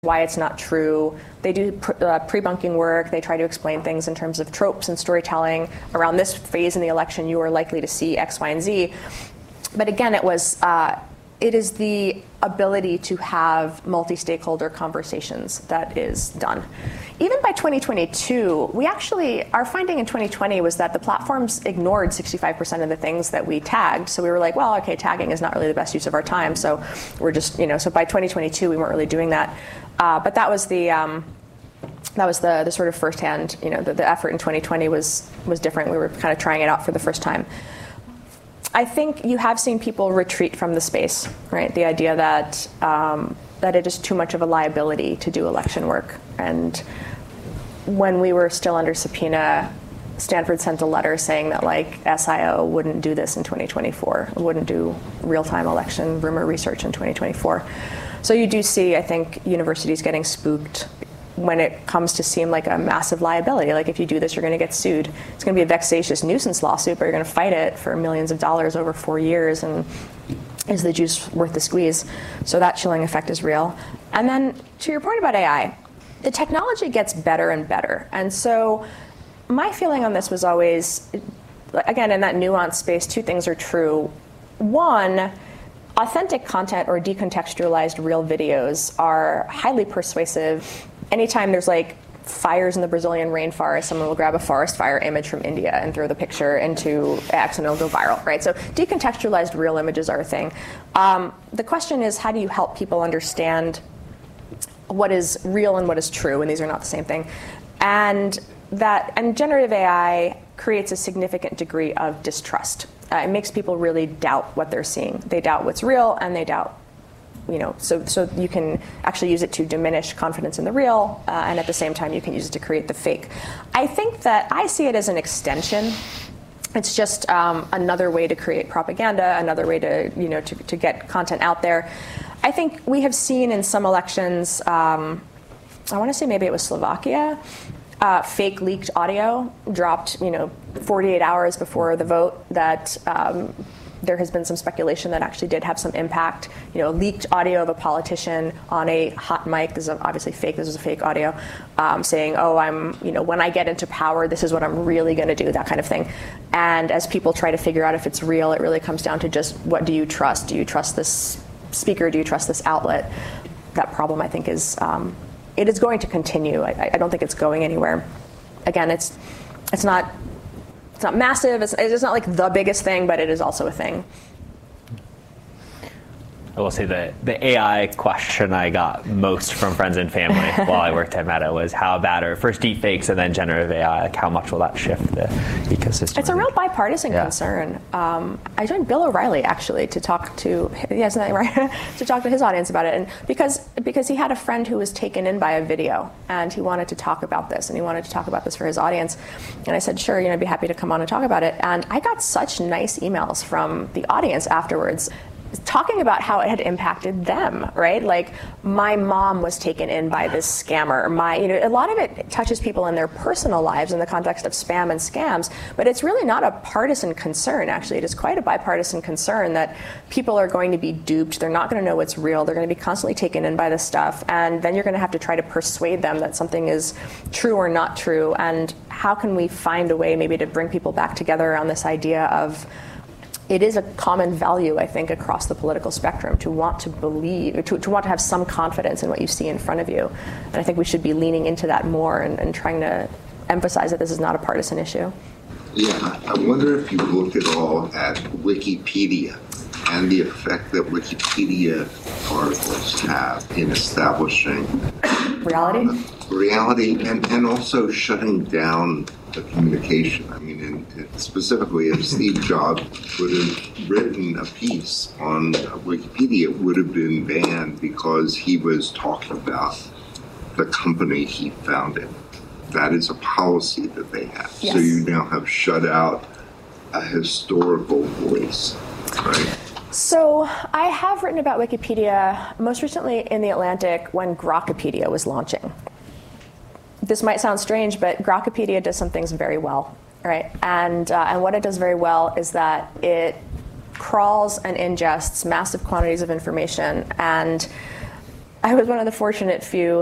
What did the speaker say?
why it's not true. They do pre-bunking work. They try to explain things in terms of tropes and storytelling. Around this phase in the election, you are likely to see X, Y, and Z. But again, it is the ability to have multi-stakeholder conversations that is done. Even by 2022, our finding in 2020 was that the platforms ignored 65% of the things that we tagged. So we were like, well, okay, tagging is not really the best use of our time. So we're just, so by 2022, we weren't really doing that. But that was the sort of firsthand, the effort in 2020 was different. We were kind of trying it out for the first time. I think you have seen people retreat from the space, right? The idea that it is too much of a liability to do election work. And when we were still under subpoena, Stanford sent a letter saying that SIO wouldn't do this in 2024, wouldn't do real-time election rumor research in 2024. So you do see, I think, universities getting spooked when it comes to seem like a massive liability. Like, if you do this, you're going to get sued. It's going to be a vexatious nuisance lawsuit, but you're going to fight it for millions of dollars over 4 years, and is the juice worth the squeeze? So that chilling effect is real. And then to your point about AI, the technology gets better and better. And so my feeling on this was always, again, in that nuanced space, two things are true. One, authentic content or decontextualized real videos are highly persuasive. Anytime there's fires in the Brazilian rainforest, someone will grab a forest fire image from India and throw the picture into X and it'll go viral, right? So decontextualized real images are a thing. The question is, how do you help people understand what is real and what is true? And these are not the same thing. And generative AI creates a significant degree of distrust. It makes people really doubt what they're seeing. They doubt what's real, and they doubt, so you can actually use it to diminish confidence in the real, and at the same time, you can use it to create the fake. I think that I see it as an extension. It's just another way to create propaganda, another way to get content out there. I think we have seen in some elections, I want to say maybe it was Slovakia, fake leaked audio dropped, 48 hours before the vote, that there has been some speculation that actually did have some impact. Leaked audio of a politician on a hot mic. This is obviously fake. This is a fake audio, saying, "Oh, when I get into power, this is what I'm really going to do," that kind of thing. And as people try to figure out if it's real, it really comes down to just, what do you trust? Do you trust this speaker? Do you trust this outlet? That problem, I think, is it is going to continue. I don't think it's going anywhere. Again, it's not massive. It's not like the biggest thing, but it is also a thing. I will say that the AI question I got most from friends and family while I worked at Meta was, how bad are first deepfakes and then generative AI? How much will that shift the ecosystem? It's a real bipartisan concern. I joined Bill O'Reilly actually to talk to to talk to his audience about it, and because he had a friend who was taken in by a video, and he wanted to talk about this, and he wanted to talk about this for his audience, and I said, sure, I'd be happy to come on and talk about it, and I got such nice emails from the audience afterwards, talking about how it had impacted them, right? Like, my mom was taken in by this scammer. A lot of it touches people in their personal lives in the context of spam and scams, but it's really not a partisan concern, actually. It is quite a bipartisan concern that people are going to be duped. They're not going to know what's real. They're going to be constantly taken in by this stuff, and then you're going to have to try to persuade them that something is true or not true. And how can we find a way maybe to bring people back together around this idea of, it is a common value, I think, across the political spectrum to want to believe, to want to have some confidence in what you see in front of you. And I think we should be leaning into that more and trying to emphasize that this is not a partisan issue. Yeah, I wonder if you look at all at Wikipedia and the effect that Wikipedia articles have in establishing reality and also shutting down the communication. I mean, and specifically, if Steve Jobs would have written a piece on Wikipedia, it would have been banned because he was talking about the company he founded. That is a policy that they have. Yes. So you now have shut out a historical voice, right? So I have written about Wikipedia, most recently in The Atlantic, when Grokpedia was launching. This might sound strange, but Grokpedia does some things very well, right? And what it does very well is that it crawls and ingests massive quantities of information and I was one of the fortunate few